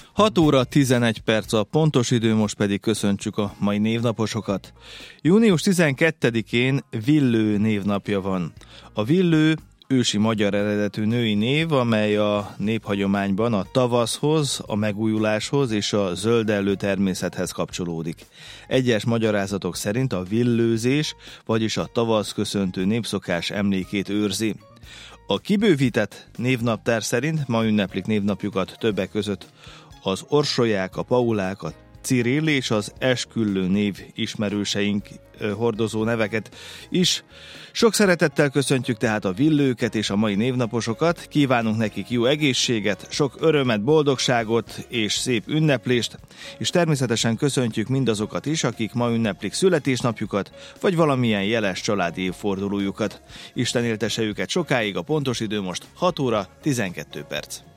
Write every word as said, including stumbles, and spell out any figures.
hat óra tizenegy perc a pontos idő, most pedig köszöntsük a mai névnaposokat. június tizenkettedikén Villő névnapja van. A Villő ősi magyar eredetű női név, amely a néphagyományban a tavaszhoz, a megújuláshoz és a zöldellő természethez kapcsolódik. Egyes magyarázatok szerint a villőzés, vagyis a tavasz köszöntő népszokás emlékét őrzi. A kibővített névnaptár szerint ma ünneplik névnapjukat többek között az Orsolyák, a Paulák, a Cirill és az esküllő név ismerőseink hordozó neveket is. Sok szeretettel köszöntjük tehát a Villőket és a mai névnaposokat, kívánunk nekik jó egészséget, sok örömet, boldogságot és szép ünneplést, és természetesen köszöntjük mindazokat is, akik ma ünneplik születésnapjukat, vagy valamilyen jeles családi évfordulójukat. Isten éltesse őket sokáig, a pontos idő most hat óra tizenkét perc.